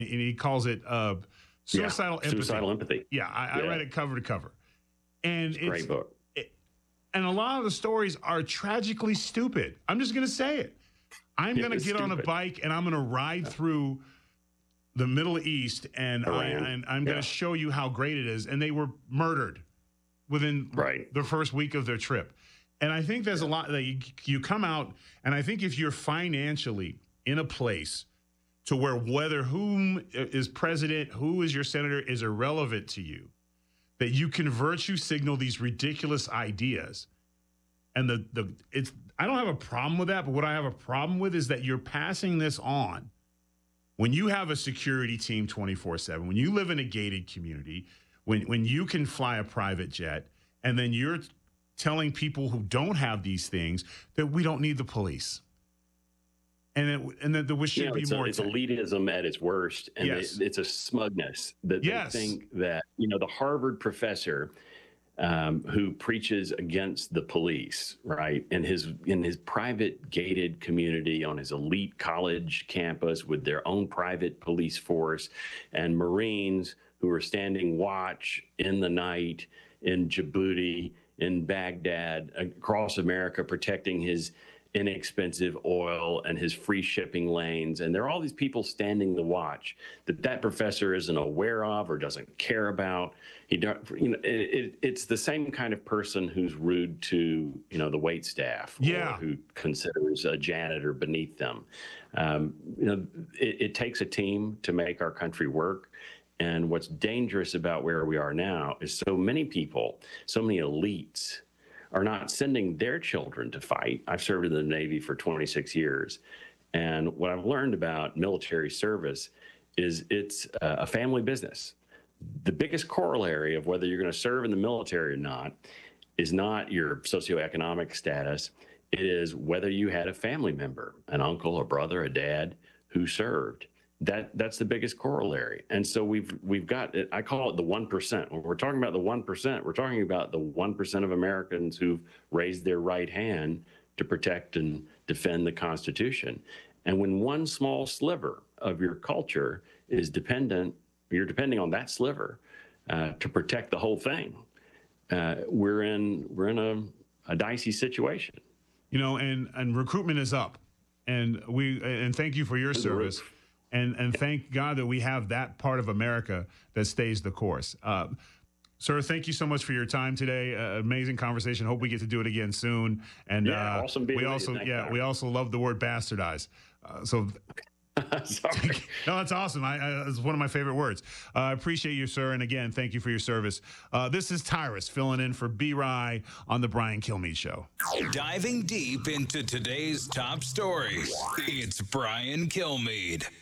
and he calls it suicidal empathy. Suicidal empathy. Yeah, I read it cover to cover, and it's a great book. And a lot of the stories are tragically stupid. I'm just going to say it. I'm going to get on a bike and I'm going to ride through the Middle East, and I'm going to show you how great it is. And they were murdered within the first week of their trip. And I think there's a lot that you come out, and I think if you're financially in a place to where whether whom is president, who is your senator is irrelevant to you, that you can virtue signal these ridiculous ideas. And I don't have a problem with that, but what I have a problem with is that you're passing this on when you have a security team 24/7, when you live in a gated community, when you can fly a private jet, and then you're telling people who don't have these things that we don't need the police. And that there should be more. It's elitism at its worst, and it's a smugness that they think that the Harvard professor who preaches against the police, right, in his private gated community on his elite college campus with their own private police force, and Marines who are standing watch in the night in Djibouti, in Baghdad, across America, protecting his inexpensive oil and his free shipping lanes. And there are all these people standing the watch that professor isn't aware of or doesn't care about. It's the same kind of person who's rude to, the wait staff, or who considers a janitor beneath them. It takes a team to make our country work. And what's dangerous about where we are now is so many people, so many elites are not sending their children to fight. I've served in the Navy for 26 years. And what I've learned about military service is it's a family business. The biggest corollary of whether you're going to serve in the military or not is not your socioeconomic status. It is whether you had a family member, an uncle, a brother, a dad who served. That's the biggest corollary. And so we've got it. I call it the 1%. When we're talking about the 1%, we're talking about the 1% of Americans who've raised their right hand to protect and defend the Constitution. And when one small sliver of your culture is you're depending on that sliver to protect the whole thing. We're in a dicey situation. And recruitment is up, and thank you for your service. And thank God that we have that part of America that stays the course. Sir, thank you so much for your time today. Amazing conversation. Hope we get to do it again soon. And awesome being with you. We also love the word bastardize. Sorry. No, that's awesome. It's one of my favorite words. I appreciate you, sir. And again, thank you for your service. This is Tyrus filling in for B-Rye on the Brian Kilmeade Show. Diving deep into today's top stories, it's Brian Kilmeade.